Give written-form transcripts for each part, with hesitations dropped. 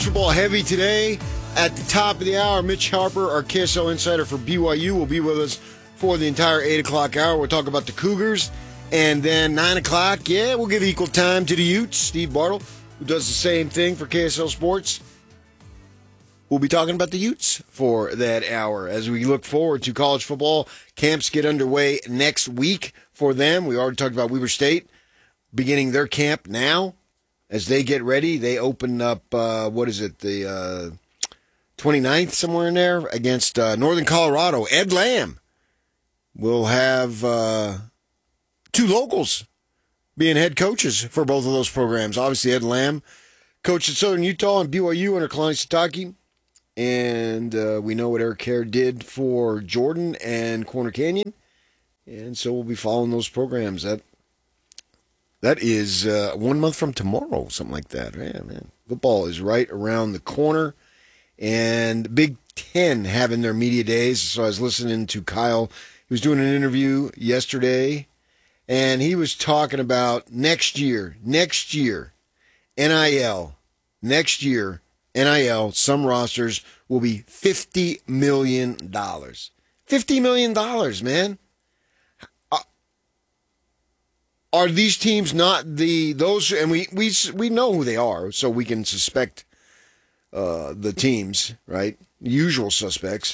Football heavy today. At the top of the hour, Mitch Harper, our KSL insider for BYU, will be with us for the entire 8 o'clock hour. We'll talk about the Cougars. And then 9 o'clock, we'll give equal time to the Utes. Steve Bartle, who does the same thing for KSL Sports. We'll be talking about the Utes for that hour as we look forward to college football. Camps get underway next week for them. We already talked about Weber State beginning their camp now. As they get ready, they open up, the 29th, somewhere in there, against Northern Colorado. Ed Lamb will have two locals being head coaches for both of those programs. Obviously, Ed Lamb coached at Southern Utah and BYU under Kalani Sitake. And we know what Eric Hare did for Jordan and Corner Canyon. And so we'll be following those programs. That is 1 month from tomorrow, something like that. Yeah, man. Football is right around the corner. And Big Ten having their media days. So I was listening to Kyle. He was doing an interview yesterday. And he was talking about next year, NIL. Next year, NIL, some rosters will be $50 million. $50 million, man. Are these teams not those? And we know who they are, so we can suspect the teams, right? Usual suspects.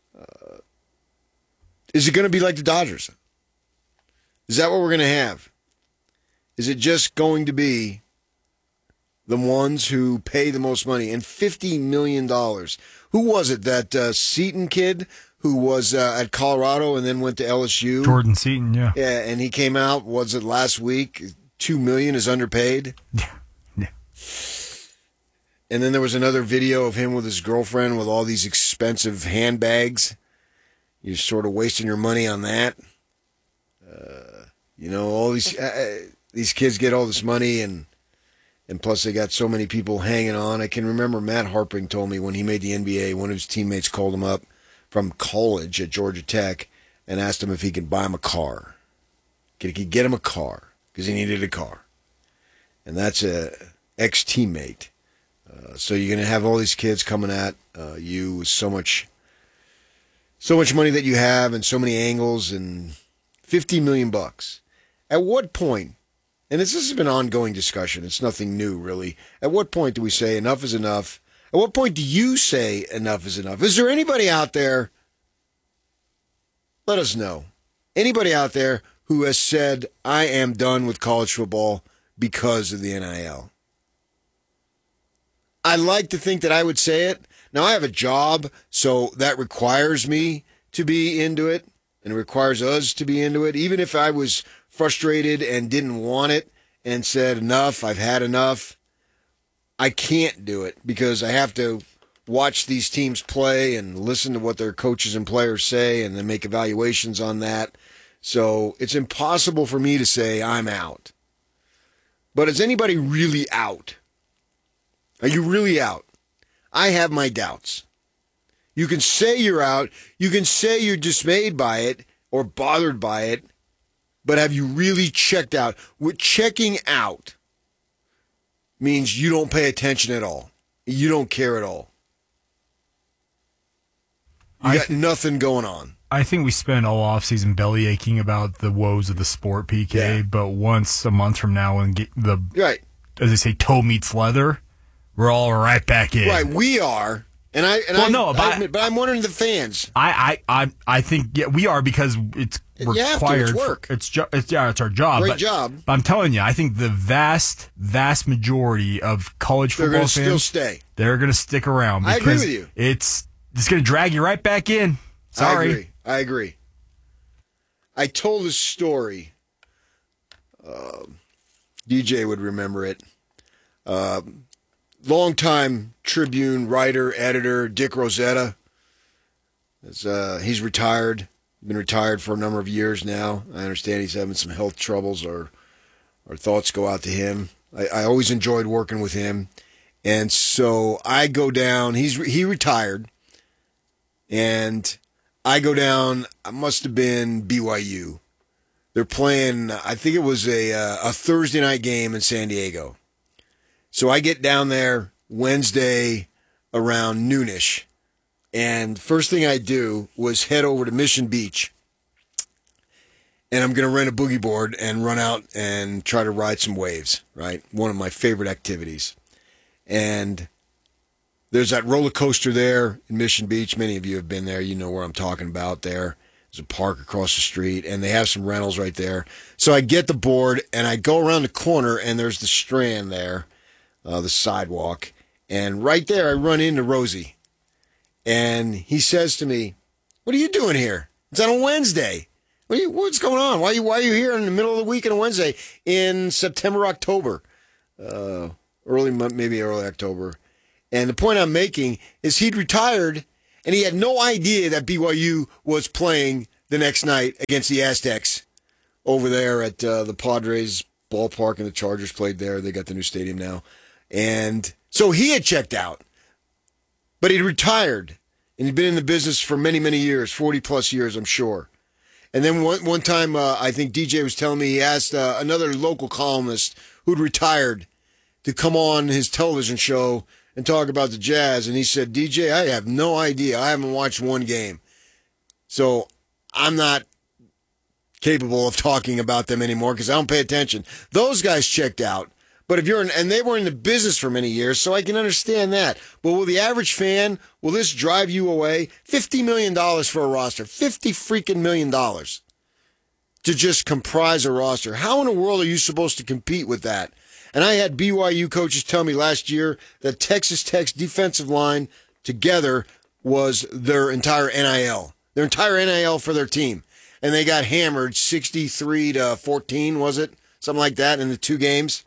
Is it going to be like the Dodgers? Is that what we're going to have? Is it just going to be the ones who pay the most money? And $50 million. Who was it? That Seton kid who was at Colorado and then went to LSU? Jordan Seton, yeah. Yeah, and he came out, was it last week? $2 million is underpaid. Yeah. And then there was another video of him with his girlfriend with all these expensive handbags. You're sort of wasting your money on that. All these kids get all this money, and plus they got so many people hanging on. I can remember Matt Harpring told me when he made the NBA, one of his teammates called him up from college at Georgia Tech and asked him if he could buy him a car. He could get him a car because he needed a car. And that's a ex-teammate. So you're going to have all these kids coming at you with so much money that you have and so many angles and $50 million. At what point, and this has been an ongoing discussion, it's nothing new really, at what point do we say enough is enough? At what point do you say enough is enough? Is there anybody out there, let us know, anybody out there who has said, I am done with college football because of the NIL? I like to think that I would say it. Now, I have a job, so that requires me to be into it, and it requires us to be into it. Even if I was frustrated and didn't want it and said, enough, I've had enough, I can't do it because I have to watch these teams play and listen to what their coaches and players say and then make evaluations on that. So it's impossible for me to say I'm out. But is anybody really out? Are you really out? I have my doubts. You can say you're out. You can say you're dismayed by it or bothered by it. But have you really checked out? What checking out means you don't pay attention at all. You don't care at all. You got nothing going on. I think we spend all offseason belly aching about the woes of the sport, PK. Yeah. But once a month from now, when right, as they say, toe meets leather, we're all right back in. Right, we are. But I'm wondering the fans. I think we are because it's required. It's work. It's our job. Great job. But I'm telling you, I think the vast majority of college football fans still stay. They're going to stick around. I agree with you. It's going to drag you right back in. Sorry. I agree. I told a story. DJ would remember it. Longtime Tribune writer, editor, Dick Rosetta. He's retired. Been retired for a number of years now. I understand he's having some health troubles. Our thoughts go out to him. I always enjoyed working with him. And so I go down. He retired. And I go down. I must have been BYU. They're playing, I think it was a Thursday night game in San Diego. So I get down there Wednesday around noonish. And first thing I do was head over to Mission Beach. And I'm going to rent a boogie board and run out and try to ride some waves, right? One of my favorite activities. And there's that roller coaster there in Mission Beach. Many of you have been there. You know where I'm talking about there. There's a park across the street, and they have some rentals right there. So I get the board, and I go around the corner, and there's the Strand there, the sidewalk. And right there, I run into Rosie. And he says to me, "What are you doing here? It's on a Wednesday. What's going on? Why are you here in the middle of the week on a Wednesday in September, October? Maybe early October." And the point I'm making is he'd retired, and he had no idea that BYU was playing the next night against the Aztecs over there at the Padres ballpark, and the Chargers played there. They got the new stadium now. And so he had checked out, but he'd retired, and he'd been in the business for many, many years, 40-plus years, I'm sure. And then one time, I think DJ was telling me he asked another local columnist who'd retired to come on his television show and talk about the Jazz. And he said, "DJ, I have no idea. I haven't watched one game. So I'm not capable of talking about them anymore because I don't pay attention." Those guys checked out. But and they were in the business for many years, so I can understand that. But will the average fan, will this drive you away? $50 million for a roster. $50 freaking million to just comprise a roster. How in the world are you supposed to compete with that? And I had BYU coaches tell me last year that Texas Tech's defensive line together was their entire NIL. Their entire NIL for their team. And they got hammered 63-14, was it? Something like that in the two games.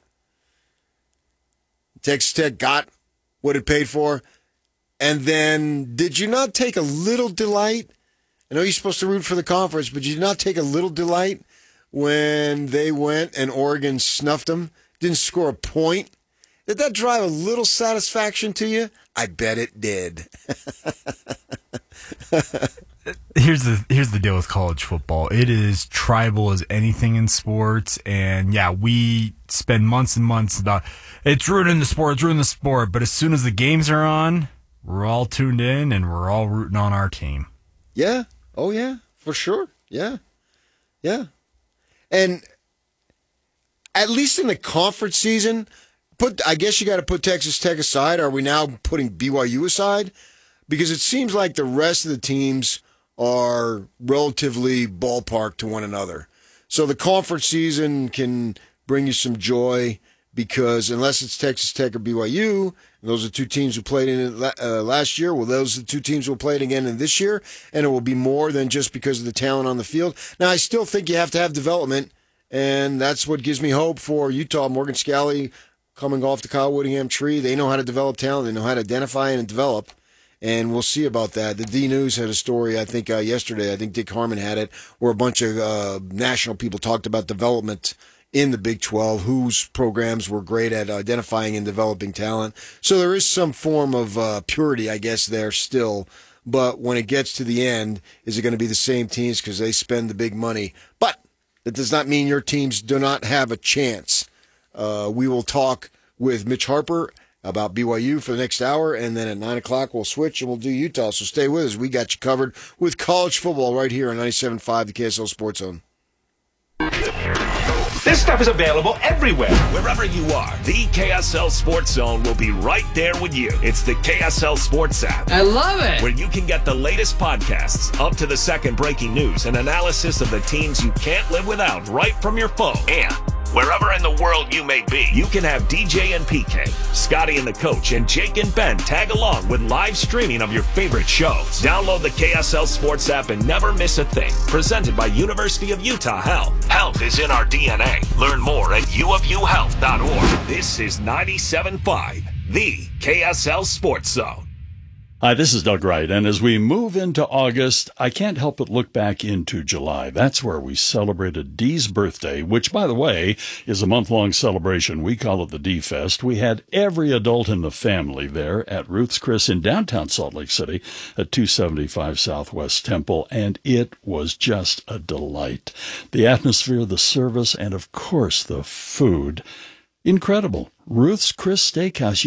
Texas Tech got what it paid for. And then, did you not take a little delight? I know you're supposed to root for the conference, but did you not take a little delight when they went and Oregon snuffed them? Didn't score a point? Did that drive a little satisfaction to you? I bet it did. Here's the deal with college football. It is tribal as anything in sports, and yeah, we spend months and months about it's ruining the sport, but as soon as the games are on, we're all tuned in and we're all rooting on our team. Yeah. Oh yeah, for sure. Yeah. Yeah. And at least in the conference season, I guess you got to put Texas Tech aside. Are we now putting BYU aside? Because it seems like the rest of the teams are relatively ballpark to one another. So the conference season can bring you some joy because unless it's Texas Tech or BYU, and those are two teams who played in it last year, well, those are the two teams who will play it again in this year, and it will be more than just because of the talent on the field. Now, I still think you have to have development, and that's what gives me hope for Utah. Morgan Scalley coming off the Kyle Whittingham tree. They know how to develop talent. They know how to identify and develop. And we'll see about that. The D-News had a story, I think, yesterday. I think Dick Harmon had it, where a bunch of national people talked about development in the Big 12, whose programs were great at identifying and developing talent. So there is some form of purity, I guess, there still. But when it gets to the end, is it going to be the same teams because they spend the big money? But that does not mean your teams do not have a chance. We will talk with Mitch Harper about BYU for the next hour, and then at 9 o'clock we'll switch and we'll do Utah. So stay with us. We got you covered with college football right here on 97.5, the KSL Sports Zone. This stuff is available everywhere. Wherever you are, the KSL Sports Zone will be right there with you. It's the KSL Sports app. I love it. Where you can get the latest podcasts, up to the second breaking news, and analysis of the teams you can't live without right from your phone. And wherever in the world you may be, you can have DJ and PK, Scotty and the coach, and Jake and Ben tag along with live streaming of your favorite shows. Download the KSL Sports app and never miss a thing. Presented by University of Utah Health. Health is in our DNA. Learn more at uofuhealth.org. This is 97.5, the KSL Sports Zone. Hi, this is Doug Wright, and as we move into August, I can't help but look back into July. That's where we celebrated Dee's birthday, which, by the way, is a month-long celebration. We call it the Dee Fest. We had every adult in the family there at Ruth's Chris in downtown Salt Lake City at 275 Southwest Temple, and it was just a delight. The atmosphere, the service, and, of course, the food. Incredible. Ruth's Chris Steakhouse. You can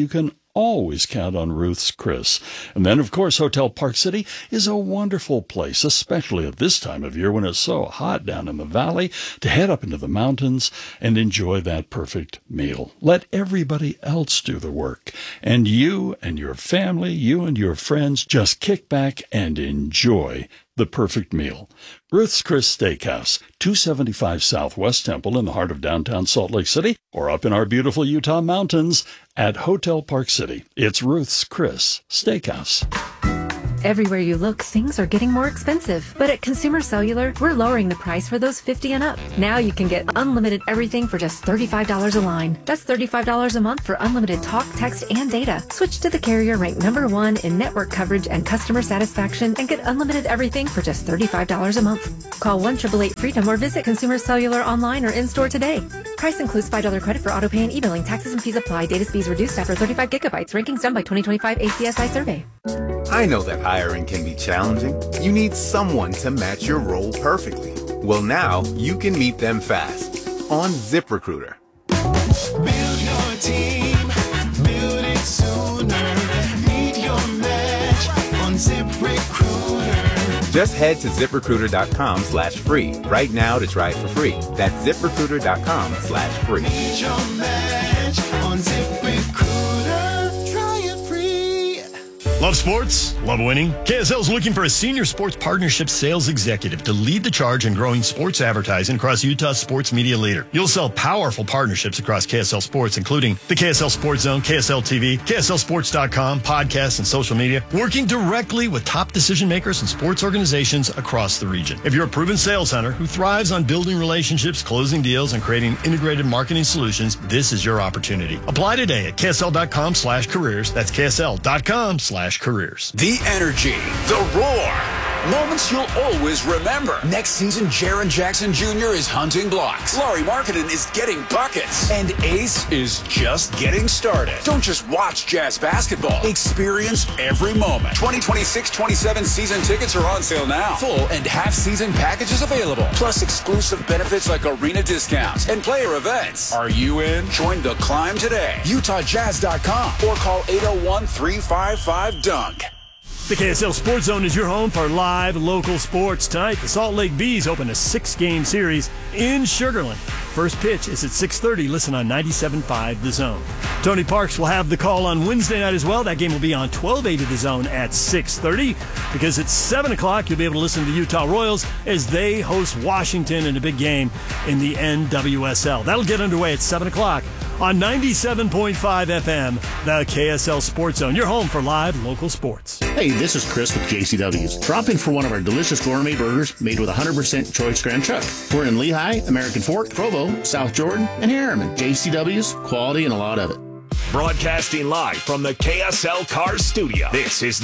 always count on Ruth's Chris. And then, of course, Hotel Park City is a wonderful place, especially at this time of year when it's so hot down in the valley, to head up into the mountains and enjoy that perfect meal. Let everybody else do the work. And you and your family, you and your friends, just kick back and enjoy the perfect meal. Ruth's Chris Steakhouse, 275 Southwest Temple in the heart of downtown Salt Lake City, or up in our beautiful Utah mountains at Hotel Park City. It's Ruth's Chris Steakhouse. Everywhere you look, things are getting more expensive. But at Consumer Cellular, we're lowering the price for those 50 and up. Now you can get unlimited everything for just $35 a line. That's $35 a month for unlimited talk, text, and data. Switch to the carrier ranked #1 in network coverage and customer satisfaction and get unlimited everything for just $35 a month. Call 1-888-FREEDOM or visit Consumer Cellular online or in-store today. Price includes $5 credit for autopay and e-billing. Taxes and fees apply. Data speeds reduced after 35 gigabytes. Rankings done by 2025 ACSI survey. I know that hiring can be challenging. You need someone to match your role perfectly. Well, now you can meet them fast on ZipRecruiter. Build your team, build it sooner. Meet your match on ZipRecruiter. Just head to ZipRecruiter.com/free right now to try it for free. That's ZipRecruiter.com/free. Meet your match on ZipRecruiter. Try it free. Love sports? Love winning? KSL is looking for a senior sports partnership sales executive to lead the charge in growing sports advertising across Utah's sports media leader. You'll sell powerful partnerships across KSL Sports, including the KSL Sports Zone, KSL TV, KSLSports.com, podcasts, and social media, working directly with top decision makers and sports organizations across the region. If you're a proven sales hunter who thrives on building relationships, closing deals, and creating integrated marketing solutions, this is your opportunity. Apply today at KSL.com/careers. That's KSL.com/careers. The energy, the roar, moments you'll always remember. Next season, Jaren Jackson Jr. is hunting blocks. Laurie Marketing is getting buckets. And Ace is just getting started. Don't just watch Jazz basketball. Experience every moment. 2026-27 season tickets are on sale now. Full and half-season packages available. Plus exclusive benefits like arena discounts and player events. Are you in? Join the climb today. UtahJazz.com or call 801-355-DUNK. The KSL Sports Zone is your home for live local sports. Tonight, the Salt Lake Bees open a 6-game series in Sugar Land. First pitch is at 6:30. Listen on 97.5 The Zone. Tony Parks will have the call on Wednesday night as well. That game will be on 1280 The Zone at 6:30. Because at 7 o'clock, you'll be able to listen to the Utah Royals as they host Washington in a big game in the NWSL. That'll get underway at 7 o'clock on 97.5 FM, the KSL Sports Zone. Your home for live local sports. Hey, this is Chris with JCW's. Drop in for one of our delicious gourmet burgers made with 100% choice Grand Chuck. We're in Lehigh, American Fork, Provo, South Jordan, and Harriman. JCW's, quality and a lot of it. Broadcasting live from the KSL Cars Studio. This is